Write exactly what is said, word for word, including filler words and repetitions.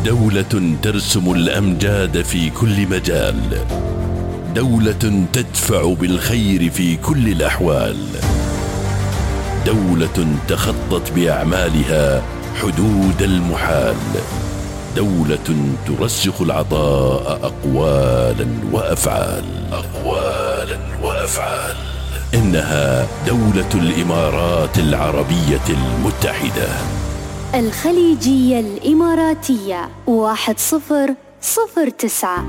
دولة ترسم الأمجاد في كل مجال، دولة تدفع بالخير في كل الأحوال، دولة تخطت بأعمالها حدود المحال، دولة ترسخ العطاء أقوالا وأفعال أقوالا وأفعال إنها دولة الإمارات العربية المتحدة. الخليجية الإماراتية واحد صفر صفر تسعة.